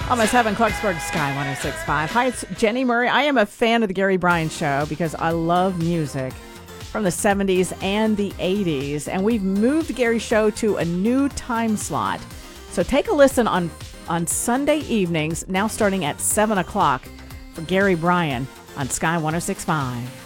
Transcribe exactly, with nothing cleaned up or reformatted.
Almost seven, Clarksburg Sky one oh six point five. Hi, it's Jenny Murray. I am a fan of the Gary Bryan Show because I love music from the seventies and the eighties. And we've moved Gary's show to a new time slot. So take a listen on, on Sunday evenings, now starting at seven o'clock for Gary Bryan on Sky one oh six point five.